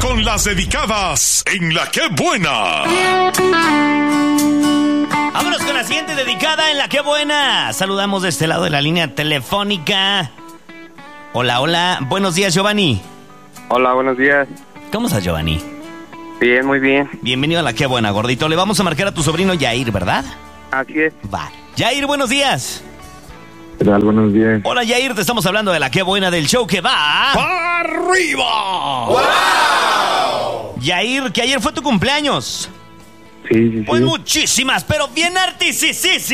con las dedicadas en La Qué Buena. Vámonos con la siguiente dedicada en La Qué Buena. Saludamos de este lado de la línea telefónica. Hola, hola. Buenos días, Giovanni. Hola, buenos días. ¿Cómo estás, Giovanni? Bien, muy bien. Bienvenido a La Qué Buena, gordito. Le vamos a marcar a tu sobrino Yair, ¿verdad? Así es. Va. Yair, buenos días. ¿Qué tal? Buenos días. Hola, Yair. Te estamos hablando de La Qué Buena, del show que va... ¡Arriba! ¡Wow! Yair, que ayer fue tu cumpleaños. Sí. Pues muchísimas, pero bien artisísimas.